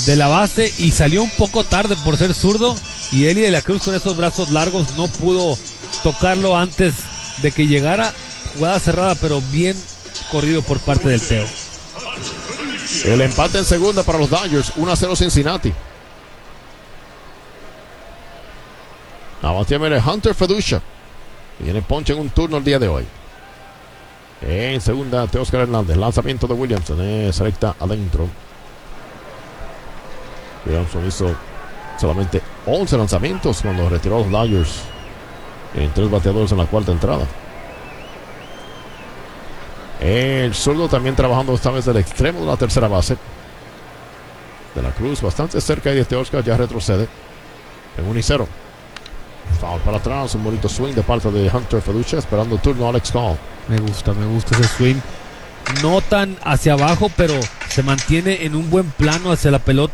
de la base y salió un poco tarde por ser zurdo, y Eli de la Cruz con esos brazos largos no pudo tocarlo antes de que llegara. Jugada cerrada, pero bien corrido por parte del Teo. El empate en segunda para los Dodgers, 1-0 Cincinnati. Abatíame de Hunter Feducia. Viene ponche en un turno el día de hoy. En segunda, Teóscar Hernández. Lanzamiento de Williamson. Es recta adentro. Williamson hizo solamente 11 lanzamientos cuando retiró a los Dodgers en 3 bateadores en la cuarta entrada. El zurdo también trabajando esta vez del extremo de la tercera base. De la Cruz bastante cerca y de Teóscar ya retrocede en 1-0. Foul para atrás, un bonito swing de parte de Hunter Feducia, esperando turno Alex Call. Me gusta ese swing. No tan hacia abajo, pero se mantiene en un buen plano hacia la pelota.